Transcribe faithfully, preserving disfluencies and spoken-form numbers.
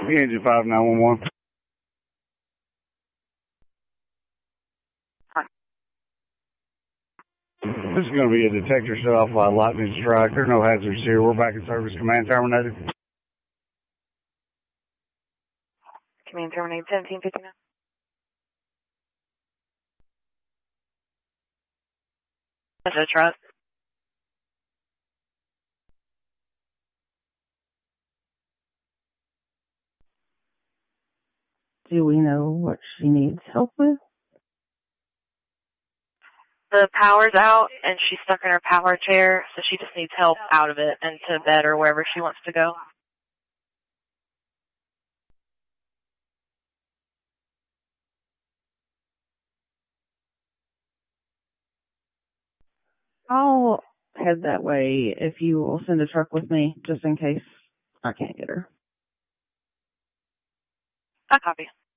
Engine five nine one one. This is going to be a detector set off by a lightning strike. There's no hazards here. We're back in service. Command terminated. Command terminated seventeen fifty-nine. That's a truck. Do we know what she needs help with? The power's out, and she's stuck in her power chair, so she just needs help out of it and to bed or wherever she wants to go. I'll head that way if you will send a truck with me, just in case I can't get her. I copy.